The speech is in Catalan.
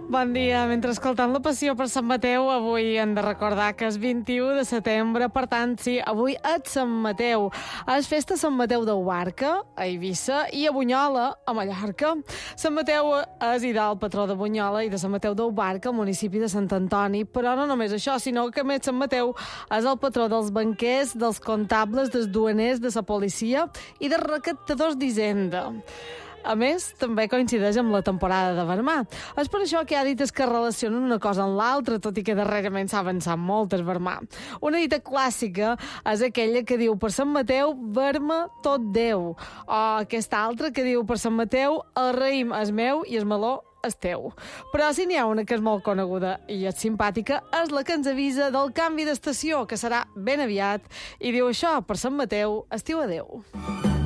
Bon dia. Mentre escoltant la Passió per Sant Mateu, avui hem de recordar que és 21 de setembre, per tant, sí, avui és Sant Mateu. És festa Sant Mateu d'Ubarca, a Eivissa, i a Bunyola, a Mallorca. Sant Mateu és idal patró de Bunyola i de Sant Mateu d'Ubarca, al municipi de Sant Antoni, però no només això, sinó que a més Sant Mateu és el patró dels banquers, dels comptables, dels duaners, de la policia i dels recaptadors d'Hisenda. A més, també coincideix amb la temporada de vermar. És per això que hi ha dites que relacionen una cosa amb l'altra, tot i que darrerament s'ha avançat molt el vermar. Una dita clàssica és aquella que diu per Sant Mateu, verma tot Déu. O aquesta altra que diu per Sant Mateu, el raïm és meu i el meló és teu. Però si n'hi ha una que és molt coneguda i és simpàtica, és la que ens avisa del canvi d'estació, que serà ben aviat, i diu això, per Sant Mateu, estiu adeu.